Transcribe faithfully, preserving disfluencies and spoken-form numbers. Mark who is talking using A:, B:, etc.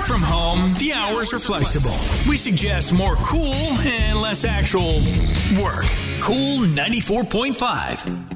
A: from home, the hours are flexible. We suggest more cool and less actual work. Cool ninety-four point five.